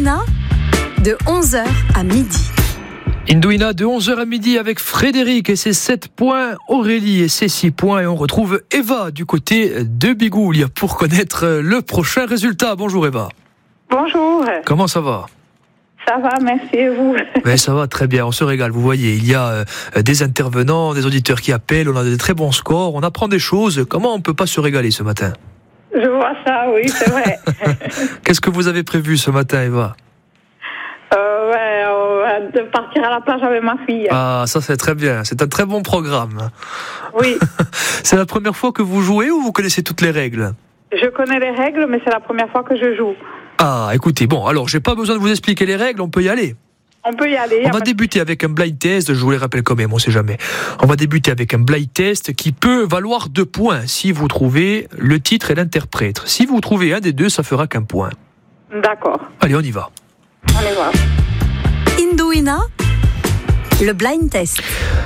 Indouina, de 11h à midi. Indouina de 11h à midi avec Frédéric et ses 7 points, Aurélie et ses 6 points. Et on retrouve Eva du côté de Bigoulia pour connaître le prochain résultat. Bonjour Eva. Bonjour. Comment ça va ? Ça va, merci et vous ? Mais ça va très bien, on se régale. Vous voyez, il y a des intervenants, des auditeurs qui appellent, on a des très bons scores, on apprend des choses. Comment on ne peut pas se régaler ce matin ? Je vois ça, oui, c'est vrai. Qu'est-ce que vous avez prévu ce matin, Eva ? De partir à la plage avec ma fille. Ah, ça c'est très bien, c'est un très bon programme. Oui. C'est la première fois que vous jouez ou vous connaissez toutes les règles ? Je connais les règles, mais c'est la première fois que je joue. Ah, écoutez, bon, alors j'ai pas besoin de vous expliquer les règles, on peut y aller. On peut y aller. On va débuter avec un blind test, je vous les rappelle quand même, on sait jamais. On va débuter avec un blind test qui peut valoir 2 points si vous trouvez le titre et l'interprète. Si vous trouvez un des deux, ça fera qu'1 point. D'accord. Allez, on y va. On y va. Indouina, le blind test.